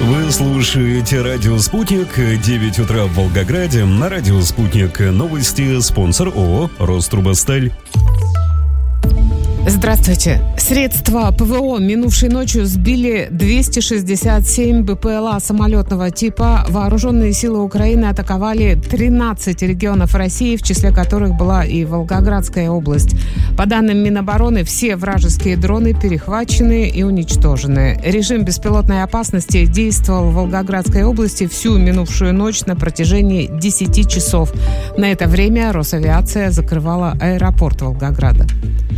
Вы слушаете «Радио Спутник», 9 утра в Волгограде. На «Радио Спутник» новости, спонсор ООО «Рострубосталь». Здравствуйте. Средства ПВО минувшей ночью сбили 267 БПЛА самолетного типа. Вооруженные силы Украины атаковали 13 регионов России, в числе которых была и Волгоградская область. По данным Минобороны, все вражеские дроны перехвачены и уничтожены. Режим беспилотной опасности действовал в Волгоградской области всю минувшую ночь на протяжении 10 часов. На это время Росавиация закрывала аэропорт Волгограда.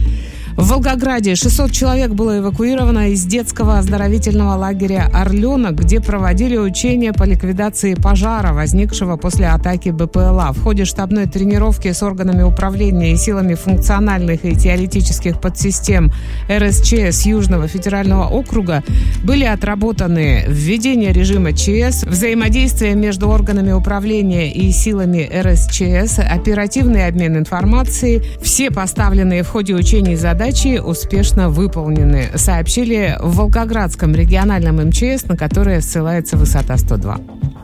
В Волгограде 600 человек было эвакуировано из детского оздоровительного лагеря «Орленок», где проводили учения по ликвидации пожара, возникшего после атаки БПЛА. В ходе штабной тренировки с органами управления и силами функциональных и теоретических подсистем РСЧС Южного федерального округа были отработаны введение режима ЧС, взаимодействие между органами управления и силами РСЧС, оперативный обмен информацией. Все поставленные в ходе учений задачи успешно выполнены, сообщили в Волгоградском региональном МЧС, на которое ссылается «Высота 102».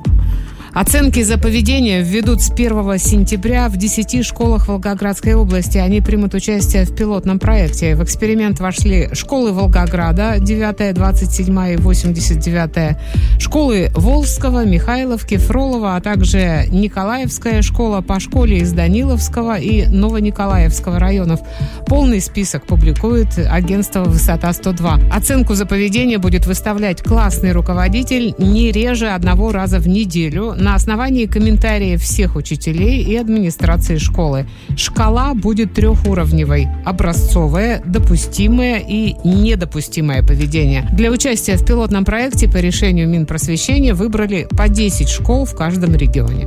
Оценки за поведение введут с 1 сентября в 10 школах Волгоградской области. Они примут участие в пилотном проекте. В эксперимент вошли школы Волгограда, 9, 27 и 89, школы Волжского, Михайловки, Фролова, а также Николаевская школа, по школе из Даниловского и Новониколаевского районов. Полный список публикует агентство «Высота 102». Оценку за поведение будет выставлять классный руководитель не реже одного раза в неделю на основании комментариев всех учителей и администрации школы. Шкала будет трехуровневой: образцовое, допустимое и недопустимое поведение. Для участия в пилотном проекте по решению Минпросвещения выбрали по 10 школ в каждом регионе.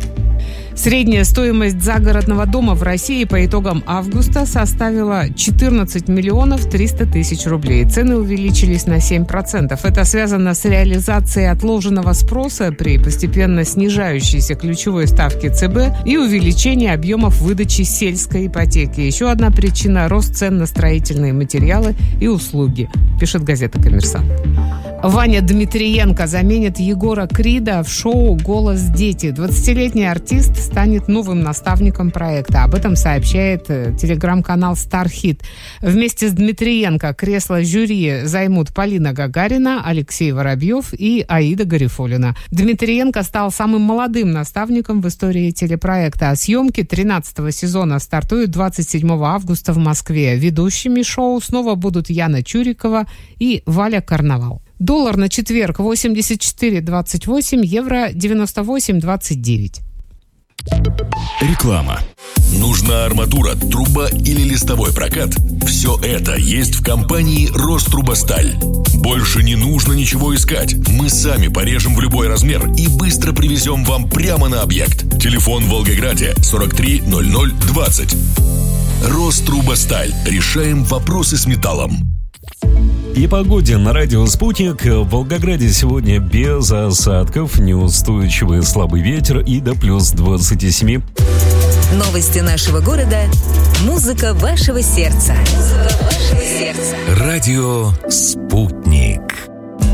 Средняя стоимость загородного дома в России по итогам августа составила 14 миллионов 300 тысяч рублей. Цены увеличились на 7%. Это связано с реализацией отложенного спроса при постепенно снижающейся ключевой ставке ЦБ и увеличением объемов выдачи сельской ипотеки. Еще одна причина – рост цен на строительные материалы и услуги, пишет газета «Коммерсант». Ваня Дмитриенко заменит Егора Крида в шоу «Голос дети». 20-летний артист станет новым наставником проекта. Об этом сообщает телеграм-канал «Стархит». Вместе с Дмитриенко кресло жюри займут Полина Гагарина, Алексей Воробьев и Аида Гарифуллина. Дмитриенко стал самым молодым наставником в истории телепроекта. А съемки 13-го сезона стартуют 27 августа в Москве. Ведущими шоу снова будут Яна Чурикова и Валя Карнавал. Доллар на четверг 84.28, евро 98.29. Реклама. Нужна арматура, труба или листовой прокат? Все это есть в компании «Рострубосталь». Больше не нужно ничего искать. Мы сами порежем в любой размер и быстро привезем вам прямо на объект. Телефон в Волгограде 43 00 20. «Рострубосталь». Решаем вопросы с металлом. И погоде на «Радио Спутник». В Волгограде сегодня без осадков, неустойчивый слабый ветер и до плюс 27. Новости нашего города. Музыка вашего сердца. «Радио Спутник».